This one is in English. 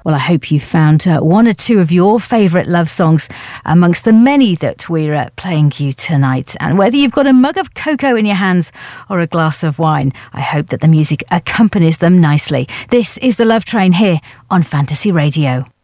Well, I hope you found one or two of your favourite love songs amongst the many that we're playing you tonight. And whether you've got a mug of cocoa in your hands or a glass of wine, I hope that the music accompanies them nicely. This is The Love Train here on Fantasy Radio.